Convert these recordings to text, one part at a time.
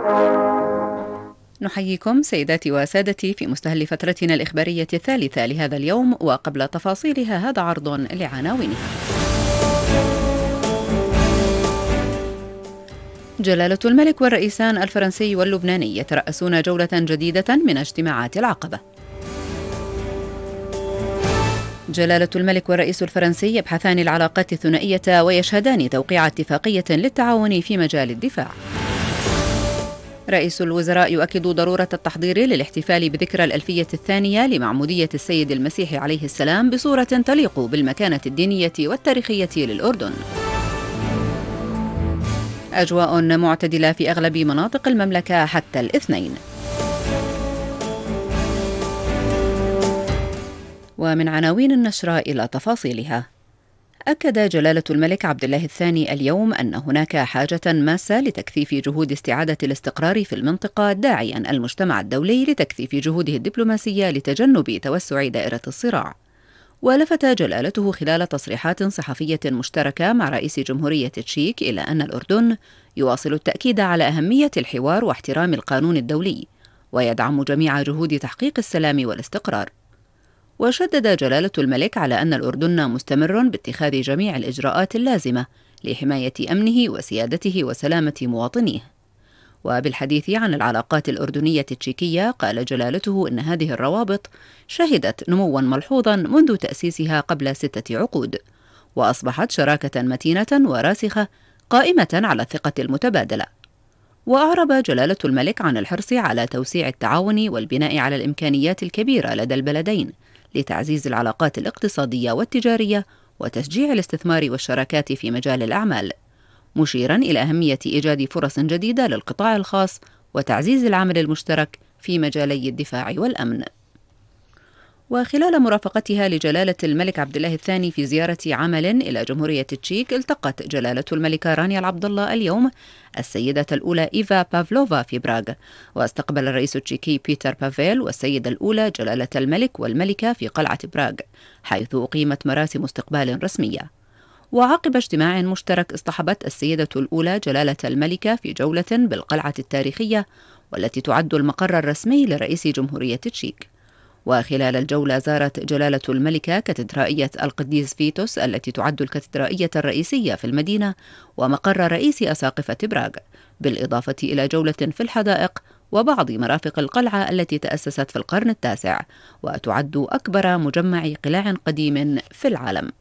نحييكم سيداتي وسادتي في مستهل فترتنا الإخبارية الثالثة لهذا اليوم، وقبل تفاصيلها هذا عرض لعناوينها. جلالة الملك والرئيسان الفرنسي واللبناني يترأسون جولة جديدة من اجتماعات العقبة. جلالة الملك والرئيس الفرنسي يبحثان العلاقات الثنائية ويشهدان توقيع اتفاقية للتعاون في مجال الدفاع. رئيس الوزراء يؤكد ضرورة التحضير للاحتفال بذكرى الألفية الثانية لمعمودية السيد المسيح عليه السلام بصورة تليق بالمكانة الدينية والتاريخية للأردن. أجواء معتدلة في أغلب مناطق المملكة حتى الاثنين. ومن عناوين النشرة إلى تفاصيلها. أكد جلالة الملك عبد الله الثاني اليوم أن هناك حاجة ماسة لتكثيف جهود استعادة الاستقرار في المنطقة، داعيا المجتمع الدولي لتكثيف جهوده الدبلوماسية لتجنب توسع دائرة الصراع. ولفت جلالته خلال تصريحات صحفية مشتركة مع رئيس جمهورية تشيك إلى أن الأردن يواصل التأكيد على أهمية الحوار واحترام القانون الدولي، ويدعم جميع جهود تحقيق السلام والاستقرار. وشدد جلالة الملك على أن الأردن مستمر باتخاذ جميع الإجراءات اللازمة لحماية أمنه وسيادته وسلامة مواطنيه. وبالحديث عن العلاقات الأردنية التشيكية قال جلالته إن هذه الروابط شهدت نموا ملحوظا منذ تأسيسها قبل 6 عقود، وأصبحت شراكة متينة وراسخة قائمة على الثقة المتبادلة. وأعرب جلالة الملك عن الحرص على توسيع التعاون والبناء على الإمكانيات الكبيرة لدى البلدين لتعزيز العلاقات الاقتصادية والتجارية وتشجيع الاستثمار والشراكات في مجال الأعمال، مشيرا إلى أهمية إيجاد فرص جديدة للقطاع الخاص وتعزيز العمل المشترك في مجالي الدفاع والأمن. وخلال مرافقتها لجلالة الملك عبد الله الثاني في زيارة عمل إلى جمهورية تشيك، التقت جلالة الملكة رانيا العبد الله اليوم السيدة الأولى إيفا بافلوفا في براغ، واستقبل الرئيس التشيكي بيتر بافيل والسيدة الأولى جلالة الملك والملكة في قلعة براغ، حيث أقيمت مراسم استقبال رسمية. وعقب اجتماع مشترك اصطحبت السيدة الأولى جلالة الملكة في جولة بالقلعة التاريخية والتي تعد المقر الرسمي لرئيس جمهورية تشيك. وخلال الجولة زارت جلالة الملكة كاتدرائية القديس فيتوس التي تعد الكاتدرائية الرئيسية في المدينة ومقر رئيس أساقفة براغ، بالإضافة إلى جولة في الحدائق وبعض مرافق القلعة التي تأسست في القرن التاسع وتعد أكبر مجمع قلاع قديم في العالم.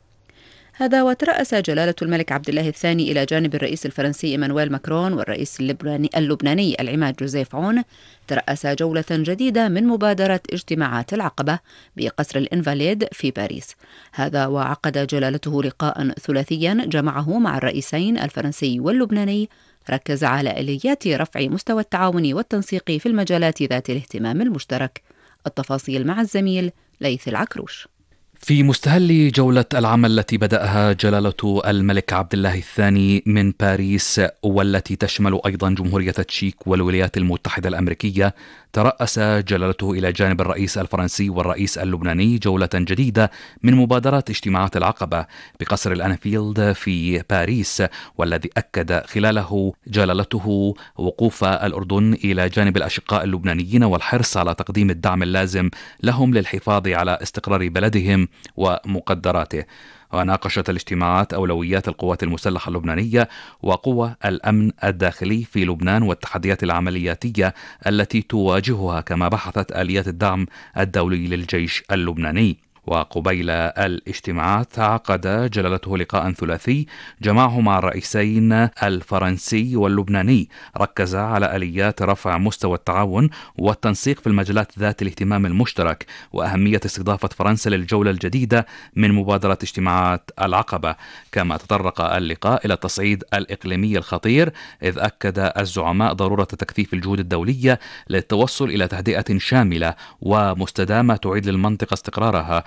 هذا وترأس جلالة الملك عبد الله الثاني إلى جانب الرئيس الفرنسي إيمانويل ماكرون والرئيس اللبناني العماد جوزيف عون ترأس جولة جديدة من مبادرة اجتماعات العقبة بقصر الإنفاليد في باريس. هذا وعقد جلالته لقاء ثلاثيا جمعه مع الرئيسين الفرنسي واللبناني، ركز على آليات رفع مستوى التعاون والتنسيق في المجالات ذات الاهتمام المشترك. التفاصيل مع الزميل ليث العكروش. في مستهل جولة العمل التي بدأها جلالة الملك عبد الله الثاني من باريس والتي تشمل أيضا جمهورية تشيك والولايات المتحدة الأمريكية، ترأس جلالته إلى جانب الرئيس الفرنسي والرئيس اللبناني جولة جديدة من مبادرة اجتماعات العقبة بقصر الأنفيلد في باريس، والذي أكد خلاله جلالته وقوف الأردن إلى جانب الأشقاء اللبنانيين والحرص على تقديم الدعم اللازم لهم للحفاظ على استقرار بلدهم ومقدراته. وناقشت الاجتماعات أولويات القوات المسلحة اللبنانية وقوى الأمن الداخلي في لبنان والتحديات العملياتية التي تواجهها، كما بحثت آليات الدعم الدولي للجيش اللبناني. وقبيل الاجتماعات عقد جلالته لقاء ثلاثي جمعه مع الرئيسين الفرنسي واللبناني، ركز على آليات رفع مستوى التعاون والتنسيق في المجالات ذات الاهتمام المشترك وأهمية استضافة فرنسا للجولة الجديدة من مبادرة اجتماعات العقبة. كما تطرق اللقاء إلى التصعيد الإقليمي الخطير، إذ أكد الزعماء ضرورة تكثيف الجهود الدولية للتوصل إلى تهدئة شاملة ومستدامة تعيد للمنطقة استقرارها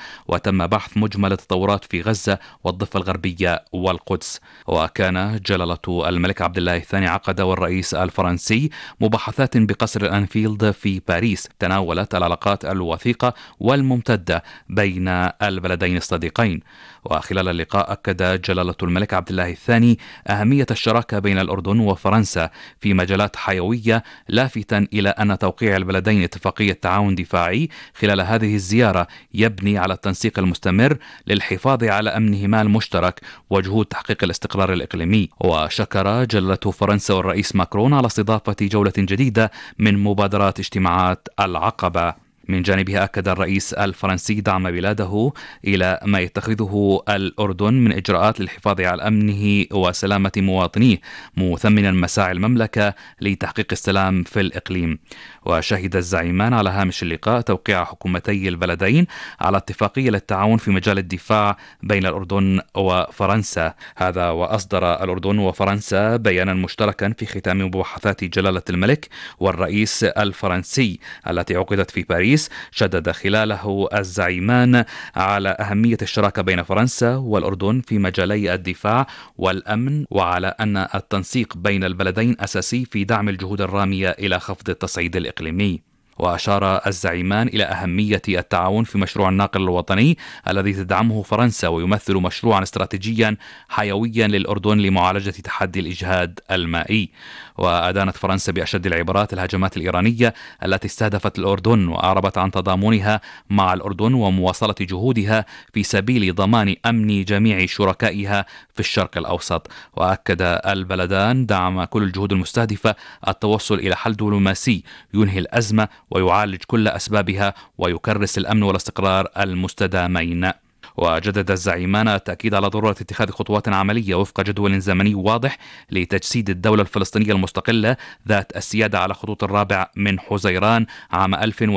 وتم بحث مجمل التطورات في غزة والضفة الغربية والقدس. وكان جلالة الملك عبد الله الثاني عقد والرئيس الفرنسي مباحثات بقصر الأنفيلد في باريس تناولت العلاقات الوثيقة والممتدة بين البلدين الصديقين. وخلال اللقاء أكد جلالة الملك عبد الله الثاني أهمية الشراكة بين الأردن وفرنسا في مجالات حيوية، لافتا إلى أن توقيع البلدين اتفاقية تعاون دفاعي خلال هذه الزيارة يبني على التنسيق المستمر للحفاظ على أمنهما المشترك وجهود تحقيق الاستقرار الإقليمي. وشكر جلالة فرنسا والرئيس ماكرون على استضافة جولة جديدة من مبادرات اجتماعات العقبة. من جانبه أكد الرئيس الفرنسي دعم بلاده إلى ما يتخذه الأردن من إجراءات للحفاظ على أمنه وسلامة مواطنيه، مثمنا مساعي المملكة لتحقيق السلام في الإقليم. وشهد الزعيمان على هامش اللقاء توقيع حكومتي البلدين على اتفاقية للتعاون في مجال الدفاع بين الأردن وفرنسا. هذا وأصدر الأردن وفرنسا بيانا مشتركا في ختام مباحثات جلالة الملك والرئيس الفرنسي التي عقدت في باريس، شدد خلاله الزعيمان على أهمية الشراكة بين فرنسا والأردن في مجالي الدفاع والأمن، وعلى أن التنسيق بين البلدين أساسي في دعم الجهود الرامية إلى خفض التصعيد الإقليمي. وأشار الزعيمان إلى أهمية التعاون في مشروع الناقل الوطني الذي تدعمه فرنسا ويمثل مشروعا استراتيجيا حيويا للأردن لمعالجة تحدي الإجهاد المائي. وأدانت فرنسا بأشد العبارات الهجمات الإيرانية التي استهدفت الأردن، وأعربت عن تضامنها مع الأردن ومواصلة جهودها في سبيل ضمان أمن جميع شركائها في الشرق الأوسط. وأكد البلدان دعم كل الجهود المستهدفة التوصل إلى حل دبلوماسي ينهي الأزمة ويعالج كل أسبابها ويكرس الأمن والاستقرار المستدامين. وجدد الزعيمان التأكيد على ضرورة اتخاذ خطوات عملية وفق جدول زمني واضح لتجسيد الدولة الفلسطينية المستقلة ذات السيادة على خطوط الرابع من حزيران عام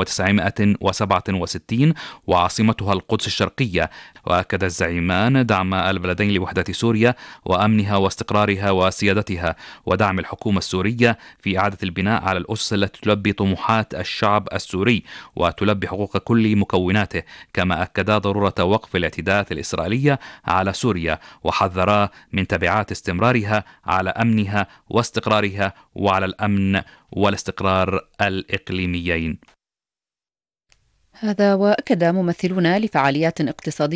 1967 وعاصمتها القدس الشرقية. وأكد الزعيمان دعم البلدين لوحدة سوريا وأمنها واستقرارها وسيادتها، ودعم الحكومة السورية في إعادة البناء على الأسس التي تلبي طموحات الشعب السوري وتلبي حقوق كل مكوناته. كما أكدا ضرورة وقف الاعتداءات الإسرائيلية على سوريا، وحذرا من تبعات استمرارها على أمنها واستقرارها وعلى الأمن والاستقرار الإقليميين. هذا وأكد ممثلون لفعاليات اقتصادية